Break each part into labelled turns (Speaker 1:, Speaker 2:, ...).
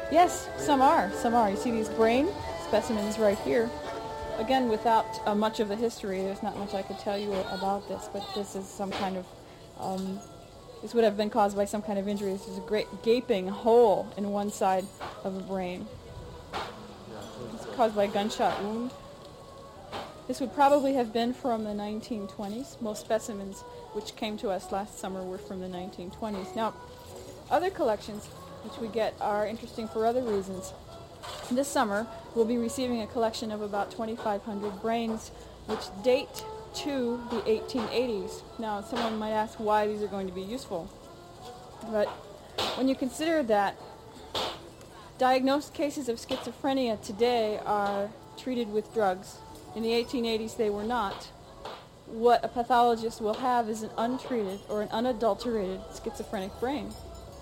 Speaker 1: Yes, some are. Some are. You see these brain specimens right here. Again, without much of the history, there's not much I could tell you about this, but this is some kind of, this would have been caused by some kind of injury. This is a great gaping hole in one side of a brain. It's caused by a gunshot wound. This would probably have been from the 1920s. Most specimens which came to us last summer were from the 1920s. Now, other collections which we get are interesting for other reasons. This summer, we'll be receiving a collection of about 2,500 brains which date to the 1880s. Now, someone might ask why these are going to be useful. But when you consider that diagnosed cases of schizophrenia today are treated with drugs, in the 1880s they were not, what a pathologist will have is an untreated or an unadulterated schizophrenic brain.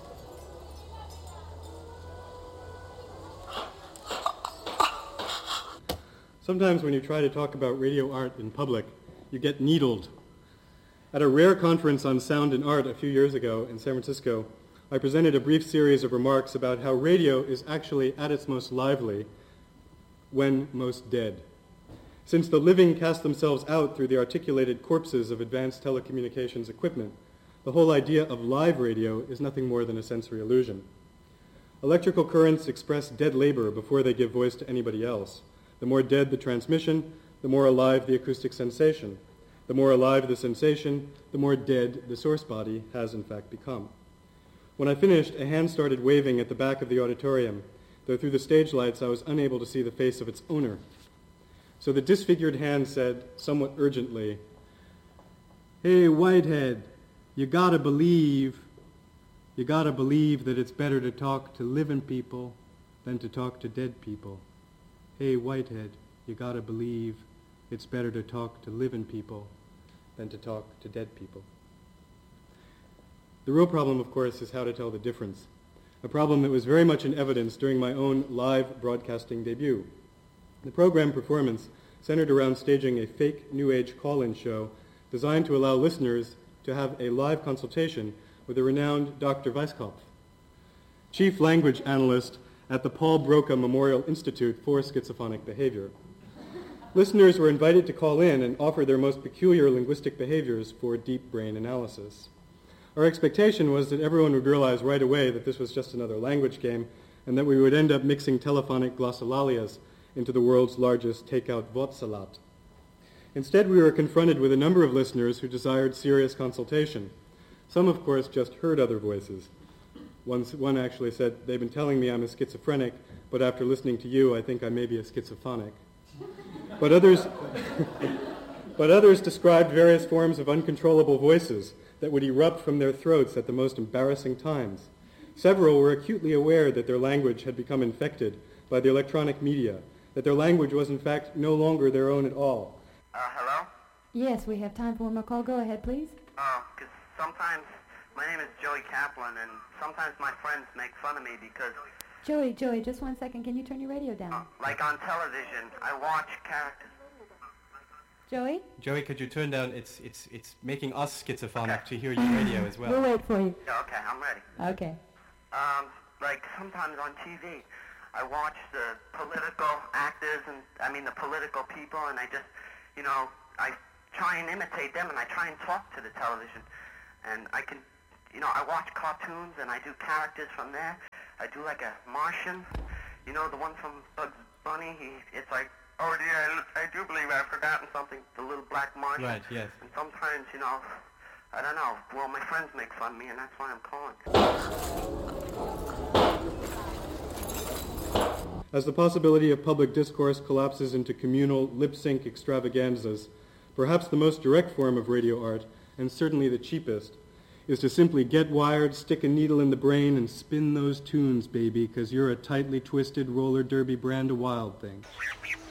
Speaker 2: Sometimes when you try to talk about radio art in public, you get needled. At a rare conference on sound and art a few years ago in San Francisco, I presented a brief series of remarks about how radio is actually at its most lively when most dead. Since the living cast themselves out through the articulated corpses of advanced telecommunications equipment, the whole idea of live radio is nothing more than a sensory illusion. Electrical currents express dead labor before they give voice to anybody else. The more dead the transmission, the more alive the acoustic sensation. The more alive the sensation, the more dead the source body has in fact become. When I finished, a hand started waving at the back of the auditorium, though through the stage lights I was unable to see the face of its owner. So the disfigured hand said, somewhat urgently, "Hey, Whitehead, you gotta believe that it's better to talk to living people than to talk to dead people. Hey, Whitehead, you gotta believe it's better to talk to living people than to talk to dead people." The real problem, of course, is how to tell the difference, a problem that was very much in evidence during my own live broadcasting debut. The program performance centered around staging a fake New Age call-in show designed to allow listeners to have a live consultation with the renowned Dr. Weisskopf, chief language analyst at the Paul Broca Memorial Institute for Schizophonic Behavior. Listeners were invited to call in and offer their most peculiar linguistic behaviors for deep brain analysis. Our expectation was that everyone would realize right away that this was just another language game and that we would end up mixing telephonic glossolalias into the world's largest takeout Wortsalat. Instead, we were confronted with a number of listeners who desired serious consultation. Some, of course, just heard other voices. One actually said, "They've been telling me I'm a schizophrenic, but after listening to you, I think I may be a schizophonic." But others described various forms of uncontrollable voices that would erupt from their throats at the most embarrassing times. Several were acutely aware that their language had become infected by the electronic media, that their language was in fact no longer their own at all.
Speaker 3: Hello?
Speaker 4: Yes, we have time for one more call. Go ahead, please.
Speaker 3: Because sometimes, my name is Joey Kaplan, and sometimes my friends make fun of me because...
Speaker 4: Joey, just 1 second. Can you turn your radio down?
Speaker 3: Like on television, I watch characters.
Speaker 4: Joey,
Speaker 2: could you turn down? It's making us schizophrenic to hear your radio as well.
Speaker 4: We'll wait for you.
Speaker 3: Yeah, okay, I'm ready.
Speaker 4: Okay.
Speaker 3: Like sometimes on TV, I watch the political actors the political people, and I just, I try and imitate them, and I try and talk to the television. And I can, I watch cartoons, and I do characters from there. I do like a Martian, the one from Bugs Bunny. It's like, oh dear, I do believe I've forgotten something, the little black Martian.
Speaker 2: Right, yes.
Speaker 3: And sometimes, I don't know. Well, my friends make fun of me, and that's why I'm calling.
Speaker 2: As the possibility of public discourse collapses into communal lip-sync extravaganzas, perhaps the most direct form of radio art, and certainly the cheapest, is to simply get wired, stick a needle in the brain, and spin those tunes, baby, because you're a tightly twisted roller derby brand of wild thing.